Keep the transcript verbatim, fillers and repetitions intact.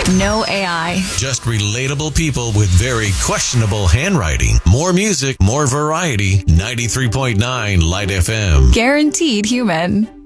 No A I. Just relatable people with very questionable handwriting. More music, more variety. ninety-three point nine Light F M. Guaranteed human.